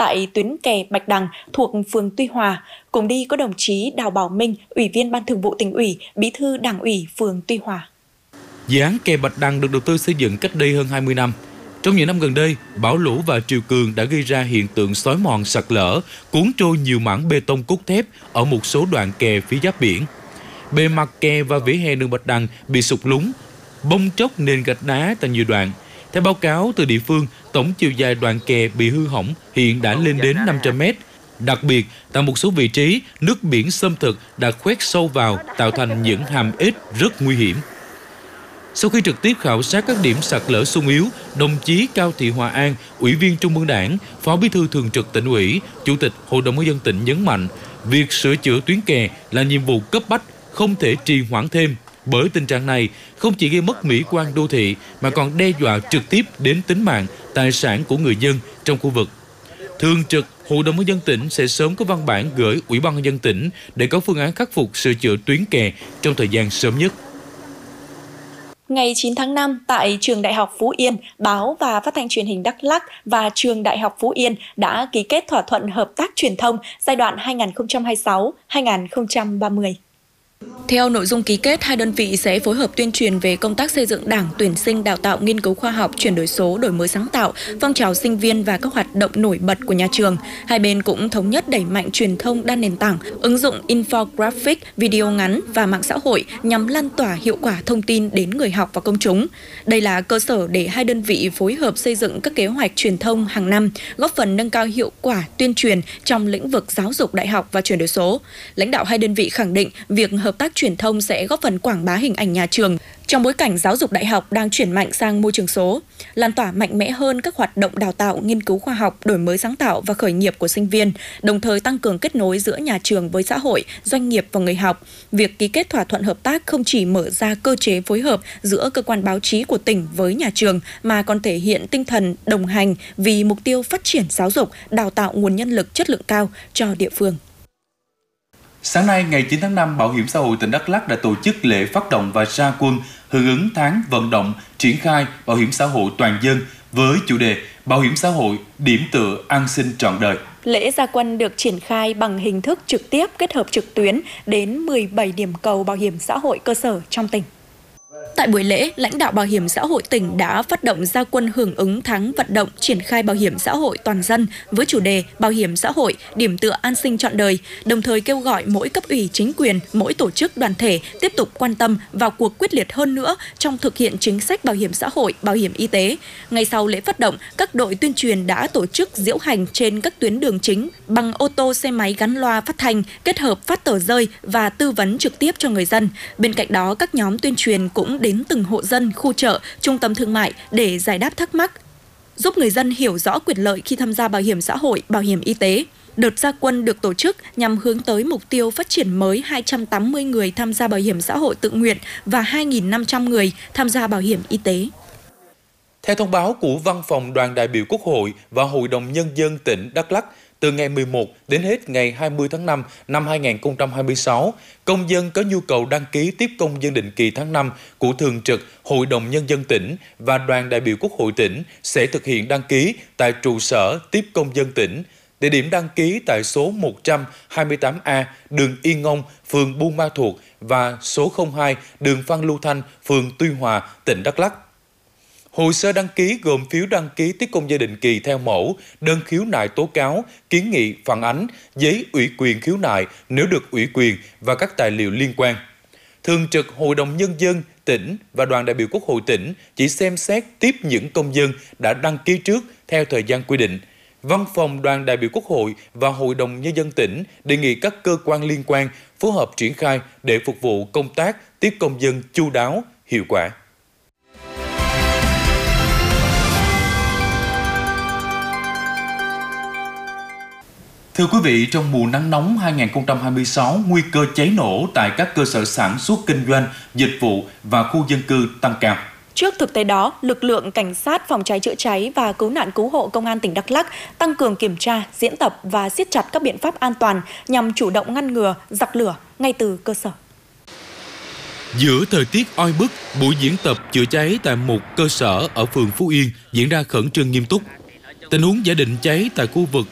tại tuyến kè Bạch Đằng thuộc phường Tuy Hòa. Cùng đi có đồng chí Đào Bảo Minh, Ủy viên Ban Thường vụ Tỉnh ủy, Bí thư Đảng ủy phường Tuy Hòa. Dự án kè Bạch Đằng được đầu tư xây dựng cách đây hơn 20 năm. Trong những năm gần đây, bão lũ và triều cường đã gây ra hiện tượng xói mòn sạt lở, cuốn trôi nhiều mảng bê tông cốt thép ở một số đoạn kè phía giáp biển. Bề mặt kè và vỉa hè đường Bạch Đằng bị sụt lún, bong tróc nền gạch đá tại nhiều đoạn. Theo báo cáo từ địa phương, tổng chiều dài đoạn kè bị hư hỏng hiện đã lên đến 500 mét. Đặc biệt, tại một số vị trí, nước biển xâm thực đã khoét sâu vào, tạo thành những hàm ếch rất nguy hiểm. Sau khi trực tiếp khảo sát các điểm sạt lở xung yếu, đồng chí Cao Thị Hòa An, Ủy viên Trung ương Đảng, Phó Bí thư Thường trực Tỉnh ủy, Chủ tịch Hội đồng nhân dân tỉnh nhấn mạnh, việc sửa chữa tuyến kè là nhiệm vụ cấp bách, không thể trì hoãn thêm. Bởi tình trạng này không chỉ gây mất mỹ quan đô thị mà còn đe dọa trực tiếp đến tính mạng, tài sản của người dân trong khu vực. Thường trực Hội đồng nhân dân tỉnh sẽ sớm có văn bản gửi Ủy ban nhân dân tỉnh để có phương án khắc phục sửa chữa tuyến kè trong thời gian sớm nhất. Ngày 9 tháng 5, tại Trường Đại học Phú Yên, Báo và Phát thanh Truyền hình Đắk Lắk và Trường Đại học Phú Yên đã ký kết thỏa thuận hợp tác truyền thông giai đoạn 2026-2030. Theo nội dung ký kết, hai đơn vị sẽ phối hợp tuyên truyền về công tác xây dựng Đảng, tuyển sinh, đào tạo, nghiên cứu khoa học, chuyển đổi số, đổi mới sáng tạo, phong trào sinh viên và các hoạt động nổi bật của nhà trường. Hai bên cũng thống nhất đẩy mạnh truyền thông đa nền tảng, ứng dụng infographic, video ngắn và mạng xã hội nhằm lan tỏa hiệu quả thông tin đến người học và công chúng. Đây là cơ sở để hai đơn vị phối hợp xây dựng các kế hoạch truyền thông hàng năm, góp phần nâng cao hiệu quả tuyên truyền trong lĩnh vực giáo dục đại học và chuyển đổi số. Lãnh đạo hai đơn vị khẳng định việc hợp tác truyền thông sẽ góp phần quảng bá hình ảnh nhà trường trong bối cảnh giáo dục đại học đang chuyển mạnh sang môi trường số, lan tỏa mạnh mẽ hơn các hoạt động đào tạo, nghiên cứu khoa học, đổi mới sáng tạo và khởi nghiệp của sinh viên, đồng thời tăng cường kết nối giữa nhà trường với xã hội, doanh nghiệp và người học. Việc ký kết thỏa thuận hợp tác không chỉ mở ra cơ chế phối hợp giữa cơ quan báo chí của tỉnh với nhà trường mà còn thể hiện tinh thần đồng hành vì mục tiêu phát triển giáo dục, đào tạo nguồn nhân lực chất lượng cao cho địa phương. Sáng nay, ngày 9 tháng 5, Bảo hiểm xã hội tỉnh Đắk Lắk đã tổ chức lễ phát động và ra quân hưởng ứng tháng vận động triển khai bảo hiểm xã hội toàn dân với chủ đề Bảo hiểm xã hội điểm tựa an sinh trọn đời. Lễ ra quân được triển khai bằng hình thức trực tiếp kết hợp trực tuyến đến 17 điểm cầu bảo hiểm xã hội cơ sở trong tỉnh. Tại buổi lễ, lãnh đạo Bảo hiểm xã hội tỉnh đã phát động ra quân hưởng ứng tháng vận động triển khai bảo hiểm xã hội toàn dân với chủ đề Bảo hiểm xã hội điểm tựa an sinh trọn đời, đồng thời kêu gọi mỗi cấp ủy chính quyền, mỗi tổ chức đoàn thể tiếp tục quan tâm vào cuộc quyết liệt hơn nữa trong thực hiện chính sách bảo hiểm xã hội, bảo hiểm y tế. Ngay sau lễ phát động, các đội tuyên truyền đã tổ chức diễu hành trên các tuyến đường chính bằng ô tô, xe máy gắn loa phát thanh, kết hợp phát tờ rơi và tư vấn trực tiếp cho người dân. Bên cạnh đó, các nhóm tuyên truyền cũng đến từng hộ dân, khu chợ, trung tâm thương mại để giải đáp thắc mắc, giúp người dân hiểu rõ quyền lợi khi tham gia bảo hiểm xã hội, bảo hiểm y tế. Đợt ra quân được tổ chức nhằm hướng tới mục tiêu phát triển mới 280 người tham gia bảo hiểm xã hội tự nguyện và 2.500 người tham gia bảo hiểm y tế. Theo thông báo của Văn phòng Đoàn đại biểu Quốc hội và Hội đồng Nhân dân tỉnh Đắk Lắk, từ ngày 11 đến hết ngày 20 tháng 5 năm 2026, công dân có nhu cầu đăng ký tiếp công dân định kỳ tháng 5 của Thường trực Hội đồng Nhân dân tỉnh và Đoàn đại biểu Quốc hội tỉnh sẽ thực hiện đăng ký tại trụ sở tiếp công dân tỉnh. Địa điểm đăng ký tại số 128A đường Yên Ngông, phường Buôn Ma Thuột và số 02 đường Phan Lưu Thanh, phường Tuy Hòa, tỉnh Đắk Lắk. Hồ sơ đăng ký gồm phiếu đăng ký tiếp công dân định kỳ theo mẫu, đơn khiếu nại tố cáo, kiến nghị phản ánh, giấy ủy quyền khiếu nại nếu được ủy quyền và các tài liệu liên quan. Thường trực Hội đồng Nhân dân tỉnh và Đoàn đại biểu Quốc hội tỉnh chỉ xem xét tiếp những công dân đã đăng ký trước theo thời gian quy định. Văn phòng Đoàn đại biểu Quốc hội và Hội đồng Nhân dân tỉnh đề nghị các cơ quan liên quan phối hợp triển khai để phục vụ công tác tiếp công dân chu đáo, hiệu quả. Thưa quý vị, trong mùa nắng nóng 2026, nguy cơ cháy nổ tại các cơ sở sản xuất kinh doanh, dịch vụ và khu dân cư tăng cao. Trước thực tế đó, lực lượng cảnh sát phòng cháy chữa cháy và cứu nạn cứu hộ công an tỉnh Đắk Lắk tăng cường kiểm tra, diễn tập và siết chặt các biện pháp an toàn nhằm chủ động ngăn ngừa, dập lửa ngay từ cơ sở. Giữa thời tiết oi bức, buổi diễn tập chữa cháy tại một cơ sở ở phường Phú Yên diễn ra khẩn trương nghiêm túc. Tình huống giả định cháy tại khu vực